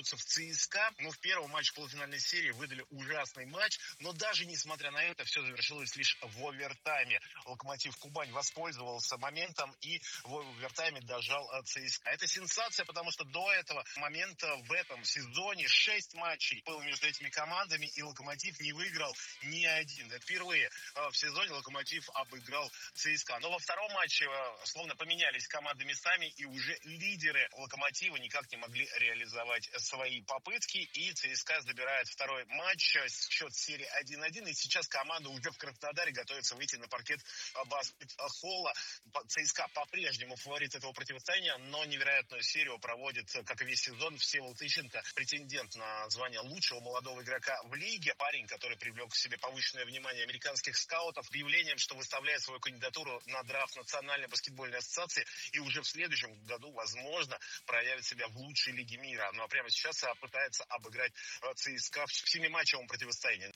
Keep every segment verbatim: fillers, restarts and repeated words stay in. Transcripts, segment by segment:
врываются в ЦСКА. Ну, в первом матче полуфинальной серии выдали ужасный матч, но даже несмотря на это, все завершилось лишь в овертайме. Локомотив Кубань воспользовался моментом и в овертайме дожал ЦСКА. Это сенсация, потому что до этого момента в этом сезоне шесть матчей было между этими командами, и Локомотив не выиграл ни один. Это впервые в сезоне Локомотив обыграл ЦСКА. Но во втором матче словно поменялись команды местами, и уже лидеры Локомотива никак не могли реализовать свои попытки, и ЦСКА забирает второй матч, счет серии один-один, и сейчас команда уже в Краснодаре готовится выйти на паркет баскет-холла. ЦСКА по-прежнему фаворит этого противостояния, но невероятную серию проводит, как и весь сезон, Всеволод Ищенко, претендент на звание лучшего молодого игрока в лиге. Парень, который привлек к себе повышенное внимание американских скаутов объявлением, что выставляет свою кандидатуру на драфт Национальной баскетбольной ассоциации и уже в следующем году, возможно, проявит себя в лучшей лиге мира. Ну а прямо сейчас пытается обыграть ЦСКА в семиматчевом противостоянии.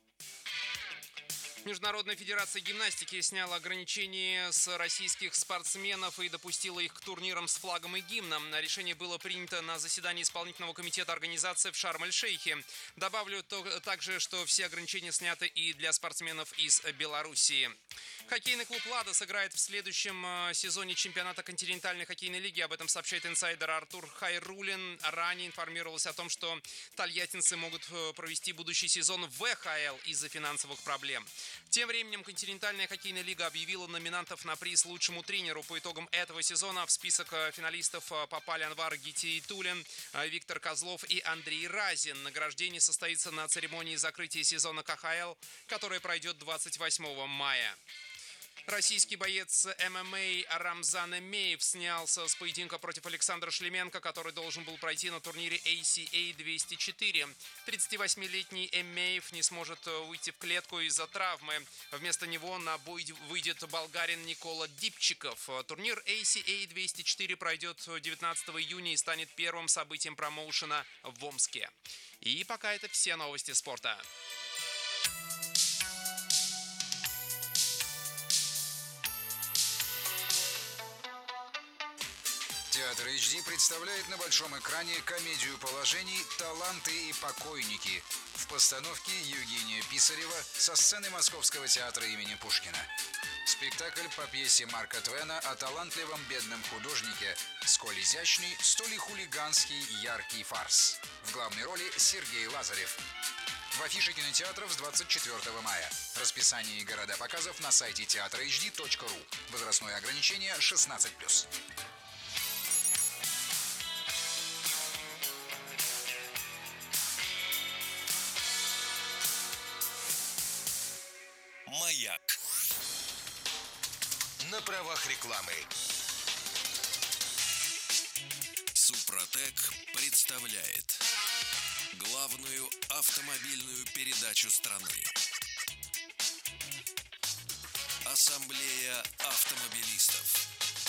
Международная федерация гимнастики сняла ограничения с российских спортсменов и допустила их к турнирам с флагом и гимном. Решение было принято на заседании исполнительного комитета организации в Шарм-эль-Шейхе. Добавлю то, также, что все ограничения сняты и для спортсменов из Белоруссии. Хоккейный клуб «Лада» сыграет в следующем сезоне чемпионата континентальной хоккейной лиги. Об этом сообщает инсайдер Артур Хайрулин. Ранее информировалось о том, что тольяттинцы могут провести будущий сезон в вэ ха эл из-за финансовых проблем. Тем временем континентальная хоккейная лига объявила номинантов на приз лучшему тренеру. По итогам этого сезона в список финалистов попали Анвар Гитиетулин, Виктор Козлов и Андрей Разин. Награждение состоится на церемонии закрытия сезона ка ха эл, которая пройдет двадцать восьмого мая. Российский боец эм эм а Рамзан Эмеев снялся с поединка против Александра Шлеменко, который должен был пройти на турнире эй си эй двести четыре. тридцативосьмилетний Эмеев не сможет выйти в клетку из-за травмы. Вместо него на бой выйдет болгарин Никола Дипчиков. Турнир эй си эй двести четыре пройдет девятнадцатого июня и станет первым событием промоушена в Омске. И пока это все новости спорта. Театр эйч ди представляет на большом экране комедию положений «Таланты и покойники» в постановке Евгения Писарева со сцены Московского театра имени Пушкина. Спектакль по пьесе Марка Твена о талантливом бедном художнике, сколь изящный, столь и хулиганский яркий фарс. В главной роли Сергей Лазарев. В афише кинотеатров с двадцать четвёртого мая. Расписание и города показов на сайте театр эйч ди точка ру. Возрастное ограничение шестнадцать плюс. Маяк. На правах рекламы. Супротек представляет главную автомобильную передачу страны. Ассамблея автомобилистов.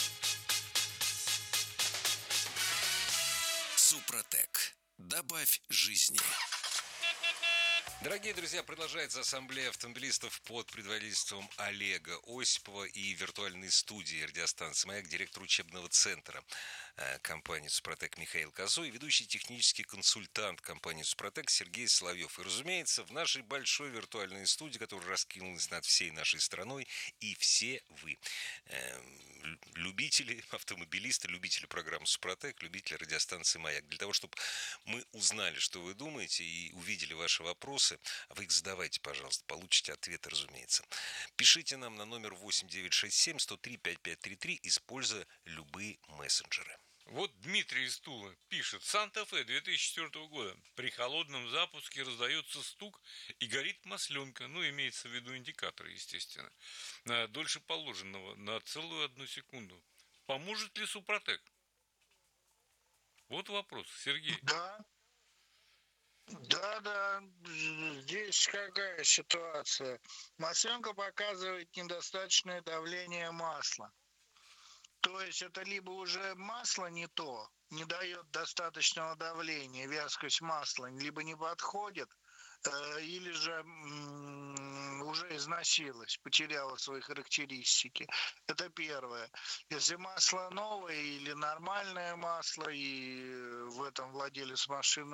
Супротек. Добавь жизни. Дорогие друзья, продолжается ассамблея автомобилистов под предводительством Олега Осипова и виртуальной студии радиостанции «Маяк», директор учебного центра компании «Супротек» Михаил Козу и ведущий технический консультант компании «Супротек» Сергей Соловьев. И, разумеется, в нашей большой виртуальной студии, которая раскинулась над всей нашей страной, и все вы, э, любители, автомобилисты, любители программы «Супротек», любители радиостанции «Маяк». Для того, чтобы мы узнали, что вы думаете, и увидели ваши вопросы, вы их задавайте, пожалуйста, получите ответы, разумеется. Пишите нам на номер восемь девятьсот шестьдесят семь сто три пятьдесят пять тридцать три, используя любые мессенджеры. Вот Дмитрий из Тулы пишет. Санта-Фе две тысячи четвёртого года. При холодном запуске раздается стук и горит масленка. Ну, имеется в виду индикатор, естественно. Дольше положенного, на целую одну секунду. Поможет ли Супротек? Вот вопрос, Сергей. Да. Да, да, здесь какая ситуация? Масленка показывает недостаточное давление масла. То есть это либо уже масло не то, не дает достаточного давления, вязкость масла, либо не подходит, или же уже износилась, потеряла свои характеристики. Это первое. Если масло новое или нормальное масло, и в этом владелец машины